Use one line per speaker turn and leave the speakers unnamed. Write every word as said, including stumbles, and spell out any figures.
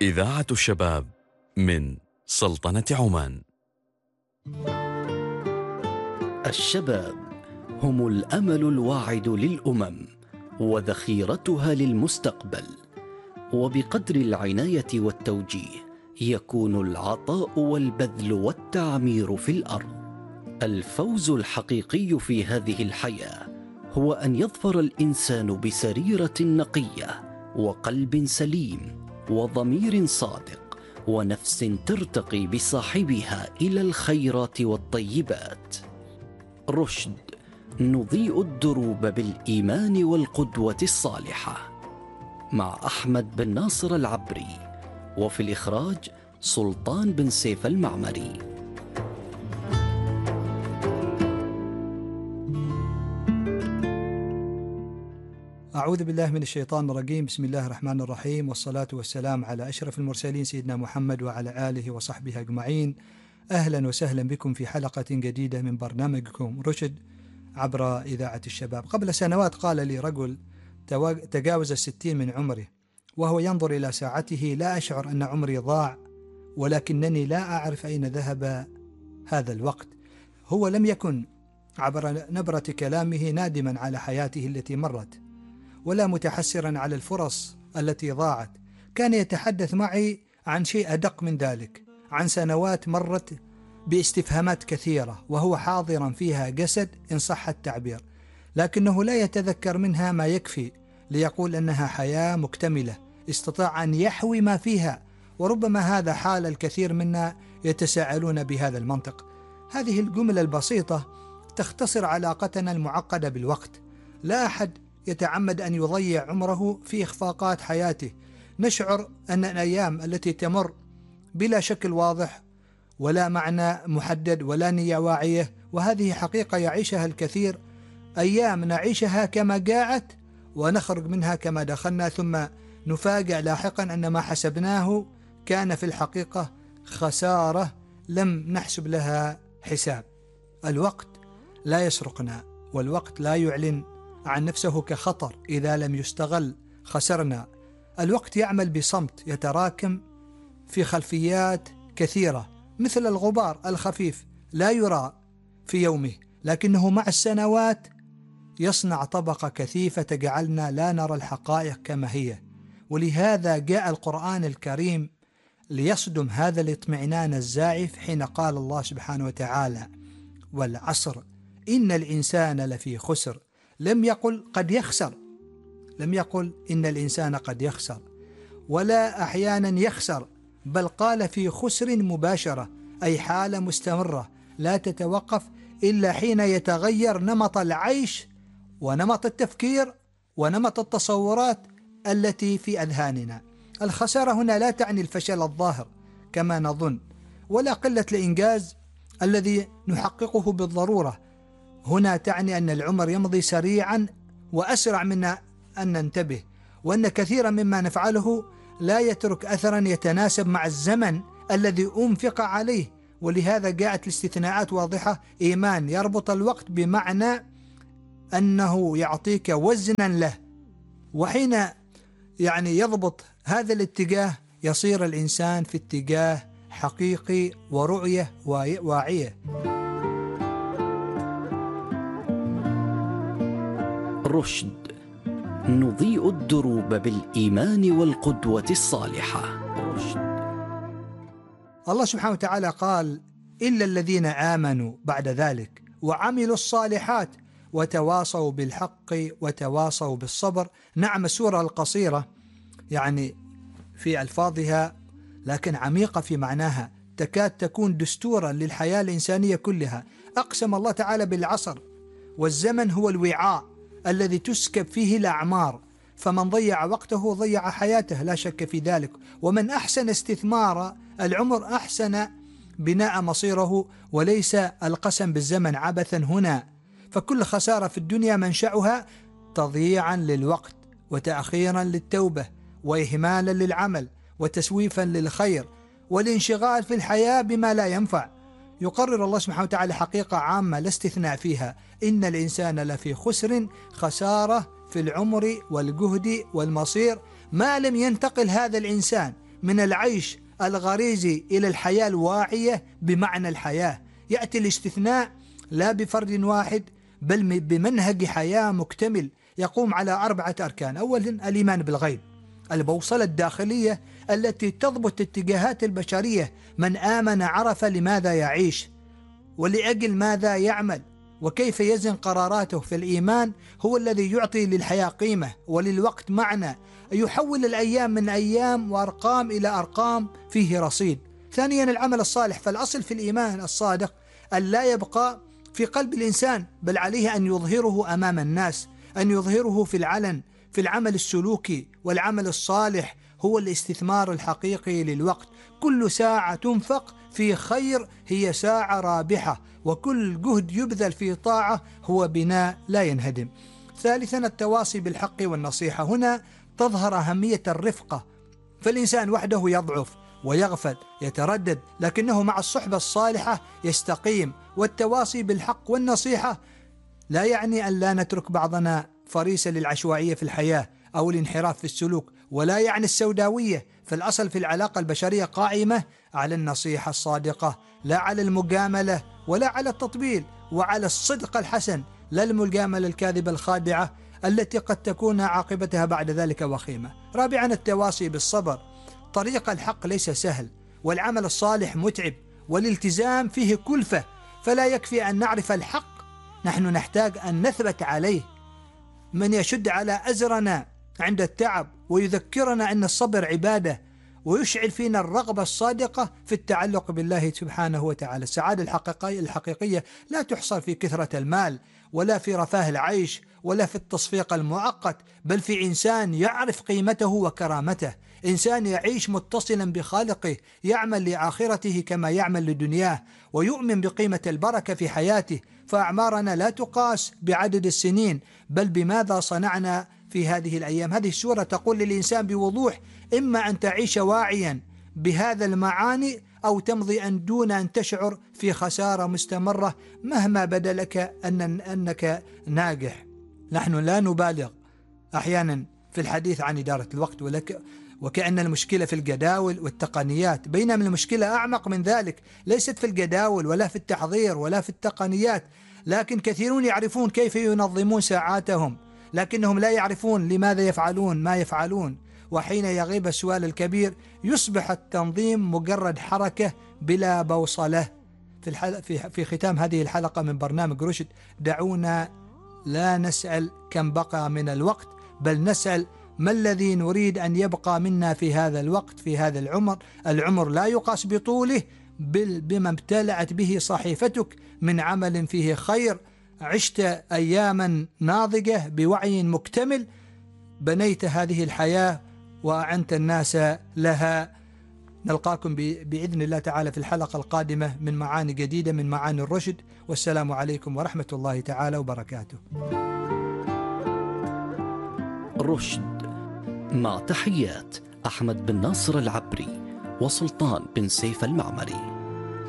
إذاعة الشباب من سلطنة عمان.
الشباب هم الأمل الواعد للأمم وذخيرتها للمستقبل، وبقدر العناية والتوجيه يكون العطاء والبذل والتعمير في الأرض. الفوز الحقيقي في هذه الحياة هو أن يظفر الإنسان بسريرة نقية وقلب سليم وضمير صادق ونفس ترتقي بصاحبها إلى الخيرات والطيبات. رشد، نضيء الدروب بالإيمان والقدوة الصالحة، مع أحمد بن ناصر العبري، وفي الإخراج سلطان بن سيف المعمري.
أعوذ بالله من الشيطان الرجيم. بسم الله الرحمن الرحيم، والصلاة والسلام على أشرف المرسلين سيدنا محمد وعلى آله وصحبه أجمعين. أهلا وسهلا بكم في حلقة جديدة من برنامجكم رشد عبر إذاعة الشباب. قبل سنوات قال لي رجل تجاوز الستين من عمره وهو ينظر إلى ساعته: لا أشعر أن عمري ضاع، ولكنني لا أعرف أين ذهب هذا الوقت. هو لم يكن عبر نبرة كلامه نادما على حياته التي مرت، ولا متحسرا على الفرص التي ضاعت. كان يتحدث معي عن شيء أدق من ذلك، عن سنوات مرت باستفهامات كثيرة وهو حاضرا فيها جسد إن صح التعبير، لكنه لا يتذكر منها ما يكفي ليقول أنها حياة مكتملة استطاع أن يحوي ما فيها. وربما هذا حال الكثير منا يتساءلون بهذا المنطق. هذه الجملة البسيطة تختصر علاقتنا المعقدة بالوقت. لا أحد يتعمد أن يضيع عمره في إخفاقات حياته. نشعر أن الأيام التي تمر بلا شكل واضح ولا معنى محدد ولا نية واعية، وهذه حقيقة يعيشها الكثير. أيام نعيشها كما جاءت ونخرج منها كما دخلنا، ثم نفاجأ لاحقا أن ما حسبناه كان في الحقيقة خسارة لم نحسب لها حساب. الوقت لا يسرقنا، والوقت لا يعلن عن نفسه كخطر. إذا لم يستغل خسرنا. الوقت يعمل بصمت يتراكم في خلفيات كثيرة، مثل الغبار الخفيف لا يرى في يومه، لكنه مع السنوات يصنع طبقة كثيفة تجعلنا لا نرى الحقائق كما هي. ولهذا جاء القرآن الكريم ليصدم هذا الاطمئنان الزائف حين قال الله سبحانه وتعالى: والعصر إن الإنسان لفي خسر. لم يقل قد يخسر، لم يقل إن الإنسان قد يخسر ولا أحيانا يخسر، بل قال في خسر مباشرة، أي حالة مستمرة لا تتوقف إلا حين يتغير نمط العيش ونمط التفكير ونمط التصورات التي في أذهاننا. الخسارة هنا لا تعني الفشل الظاهر كما نظن، ولا قلة الإنجاز الذي نحققه بالضرورة. هنا تعني أن العمر يمضي سريعا وأسرع منا أن ننتبه، وأن كثيرا مما نفعله لا يترك أثرا يتناسب مع الزمن الذي أنفق عليه. ولهذا جاءت الاستثناءات واضحة. إيمان يربط الوقت بمعنى أنه يعطيك وزنا له، وحين يعني يضبط هذا الاتجاه يصير الإنسان في اتجاه حقيقي ورؤية واعية.
رشد، نضيء الدروب بالإيمان والقدوة الصالحة. رشد.
الله سبحانه وتعالى قال: إلا الذين آمنوا بعد ذلك وعملوا الصالحات وتواصوا بالحق وتواصوا بالصبر. نعم، السورة القصيرة يعني في ألفاظها لكن عميقة في معناها، تكاد تكون دستورا للحياة الإنسانية كلها. أقسم الله تعالى بالعصر، والزمن هو الوعاء الذي تسكب فيه الأعمار، فمن ضيع وقته ضيع حياته، لا شك في ذلك. ومن أحسن استثمار العمر أحسن بناء مصيره، وليس القسم بالزمن عبثا هنا. فكل خسارة في الدنيا منشأها تضييعا للوقت وتأخيرا للتوبة وإهمالا للعمل وتسويفا للخير والانشغال في الحياة بما لا ينفع. يقرر الله سبحانه وتعالى حقيقة عامة لا استثناء فيها: إن الإنسان لفي خسر، خسارة في العمر والجهد والمصير، ما لم ينتقل هذا الإنسان من العيش الغريزي إلى الحياة الواعية بمعنى الحياة. يأتي الاستثناء لا بفرد واحد بل بمنهج حياة مكتمل يقوم على أربعة أركان. أولا الإيمان بالغيب، البوصلة الداخلية التي تضبط اتجاهات البشرية. من آمن عرف لماذا يعيش ولأجل ماذا يعمل وكيف يزن قراراته. في الإيمان هو الذي يعطي للحياة قيمة وللوقت معنى، يحول الأيام من أيام وأرقام إلى أرقام فيه رصيد. ثانيا العمل الصالح، فالأصل في الإيمان الصادق أن لا يبقى في قلب الإنسان بل عليه أن يظهره أمام الناس، أن يظهره في العلن. في العمل السلوكي والعمل الصالح هو الاستثمار الحقيقي للوقت. كل ساعة تنفق في خير هي ساعة رابحة، وكل جهد يبذل في طاعة هو بناء لا ينهدم. ثالثا التواصي بالحق والنصيحة، هنا تظهر أهمية الرفقة، فالإنسان وحده يضعف ويغفل يتردد، لكنه مع الصحبة الصالحة يستقيم. والتواصي بالحق والنصيحة لا يعني أن لا نترك بعضنا فريسة للعشوائية في الحياة أو الانحراف في السلوك، ولا يعني السوداوية. فالأصل في العلاقة البشرية قائمة على النصيحة الصادقة، لا على المجاملة ولا على التطبيل، وعلى الصدق الحسن لا المجاملة الكاذبة الخادعة التي قد تكون عاقبتها بعد ذلك وخيمة. رابعا التواصي بالصبر، طريق الحق ليس سهل، والعمل الصالح متعب، والالتزام فيه كلفة، فلا يكفي أن نعرف الحق، نحن نحتاج أن نثبت عليه. من يشد على أزرنا عند التعب ويذكرنا أن الصبر عبادة، ويشعل فينا الرغبة الصادقة في التعلق بالله سبحانه وتعالى. السعادة الحقيقية الحقيقية لا تحصل في كثرة المال ولا في رفاه العيش ولا في التصفيق المؤقت، بل في إنسان يعرف قيمته وكرامته، إنسان يعيش متصلا بخالقه، يعمل لآخرته كما يعمل لدنياه، ويؤمن بقيمة البركة في حياته. فأعمارنا لا تقاس بعدد السنين بل بماذا صنعنا في هذه الأيام. هذه السورة تقول للإنسان بوضوح: إما أن تعيش واعيا بهذا المعاني أو تمضي أن دون أن تشعر في خسارة مستمرة مهما بدا لك أن أنك ناجح. نحن لا نبالغ أحيانا في الحديث عن إدارة الوقت ولك وكأن المشكلة في الجداول والتقنيات، بينما المشكلة أعمق من ذلك، ليست في الجداول ولا في التحضير ولا في التقنيات. لكن كثيرون يعرفون كيف ينظمون ساعاتهم، لكنهم لا يعرفون لماذا يفعلون ما يفعلون. وحين يغيب السؤال الكبير يصبح التنظيم مجرد حركة بلا بوصلة. في, الحل... في... في ختام هذه الحلقة من برنامج رشد، دعونا لا نسأل كم بقى من الوقت، بل نسأل ما الذي نريد أن يبقى منا في هذا الوقت، في هذا العمر. العمر لا يقاس بطوله بل بما امتلأت به صحيفتك من عمل فيه خير. عشت أياما ناضجة بوعي مكتمل، بنيت هذه الحياة وأعنت الناس لها. نلقاكم بإذن الله تعالى في الحلقة القادمة من معاني جديدة من معاني الرشد، والسلام عليكم ورحمة الله تعالى وبركاته.
رشد، مع تحيات أحمد بن ناصر العبري وسلطان بن سيف المعمري.